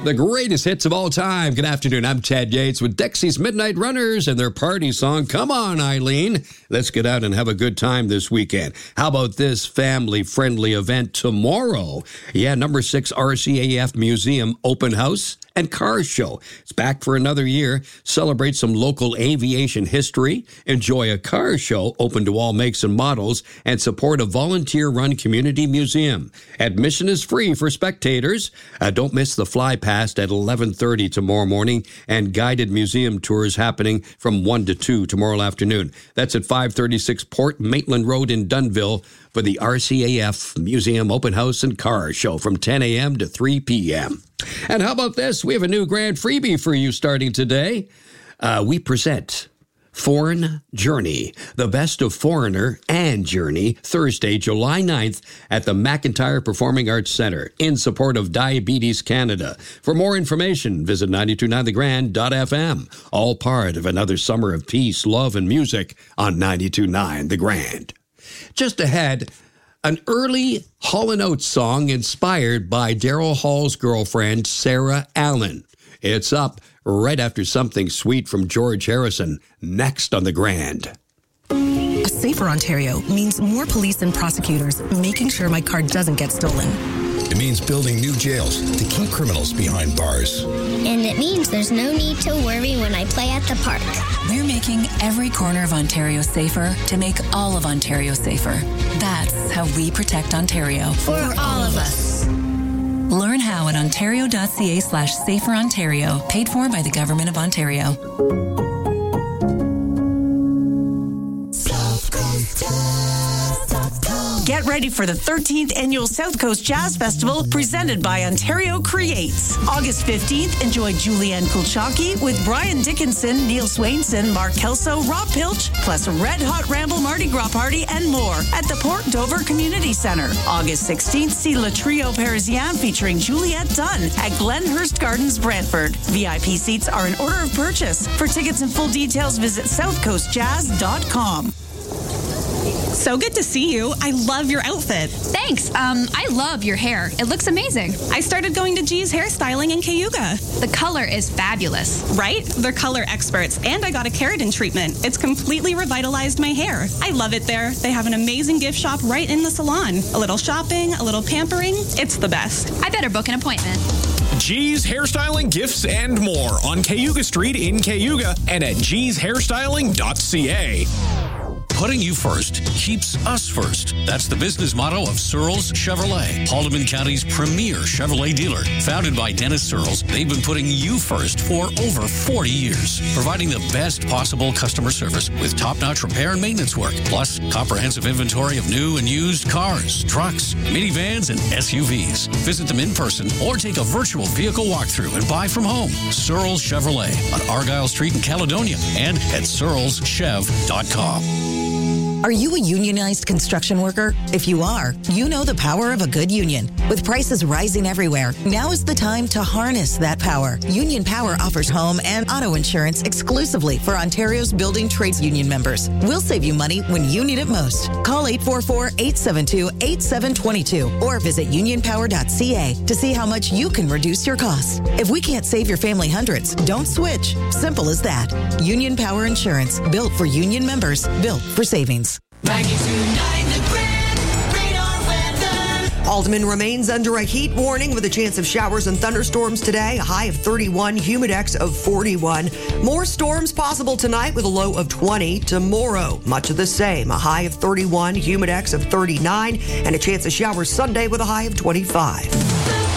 The greatest hits of all time. Good afternoon. I'm Chad Yates with Dexy's Midnight Runners and their party song, Come On, Eileen. Let's get out and have a good time this weekend. How about this family-friendly event tomorrow? Yeah, number 6 RCAF Museum Open House and Car Show. It's back for another year. Celebrate some local aviation history, enjoy a car show open to all makes and models, and support a volunteer-run community museum. Admission is free for spectators. Don't miss the fly past at 11:30 tomorrow morning, and guided museum tours happening from 1 to 2 tomorrow afternoon. That's at 536 Port Maitland Road in Dunnville for the RCAF Museum Open House and Car Show from 10 a.m. to 3 p.m. And how about this? We have a new grand freebie for you starting today. We present Foreign Journey, the best of Foreigner and Journey, Thursday, July 9th at the McIntyre Performing Arts Center in support of Diabetes Canada. For more information, visit 929thegrand.fm. All part of another summer of peace, love, and music on 92.9 The Grand. Just ahead, an early Hall & Oates song inspired by Daryl Hall's girlfriend, Sarah Allen. It's up right after Something Sweet from George Harrison, next on The Grand. A safer Ontario means more police and prosecutors making sure my car doesn't get stolen. It means building new jails to keep criminals behind bars. And it means there's no need to worry when I play at the park. We're making every corner of Ontario safer to make all of Ontario safer. That's how we protect Ontario. For all of us. Learn how at ontario.ca/saferontario, paid for by the Government of Ontario. Get ready for the 13th Annual South Coast Jazz Festival presented by Ontario Creates. August 15th, enjoy Julianne Kulchaki with Brian Dickinson, Neil Swainson, Mark Kelso, Rob Pilch, plus a Red Hot Ramble Mardi Gras party and more at the Port Dover Community Centre. August 16th, see Le Trio Parisien featuring Juliette Dunn at Glenhurst Gardens, Brantford. VIP seats are in order of purchase. For tickets and full details, visit southcoastjazz.com. So good to see you. I love your outfit. Thanks. I love your hair. It looks amazing. I started going to G's Hairstyling in Cayuga. The color is fabulous. Right? They're color experts. And I got a keratin treatment. It's completely revitalized my hair. I love it there. They have an amazing gift shop right in the salon. A little shopping, a little pampering. It's the best. I better book an appointment. G's Hairstyling, Gifts, and more on Cayuga Street in Cayuga and at gshairstyling.ca. Putting you first keeps us first. That's the business motto of Searles Chevrolet, Haldimand County's premier Chevrolet dealer. Founded by Dennis Searles, they've been putting you first for over 40 years, providing the best possible customer service with top-notch repair and maintenance work, plus comprehensive inventory of new and used cars, trucks, minivans, and SUVs. Visit them in person or take a virtual vehicle walkthrough and buy from home. Searles Chevrolet on Argyle Street in Caledonia and at searleschev.com. Are you a unionized construction worker? If you are, you know the power of a good union. With prices rising everywhere, now is the time to harness that power. Union Power offers home and auto insurance exclusively for Ontario's building trades union members. We'll save you money when you need it most. Call 844-872-8722 or visit unionpower.ca to see how much you can reduce your costs. If we can't save your family hundreds, don't switch. Simple as that. Union Power Insurance, built for union members, built for savings. 92.9 The Grand, radar weather. Haldimand remains under a heat warning with a chance of showers and thunderstorms today. A high of 31, humidex of 41. More storms possible tonight with a low of 20. Tomorrow, much of the same. A high of 31, humidex of 39, and a chance of showers Sunday with a high of 25.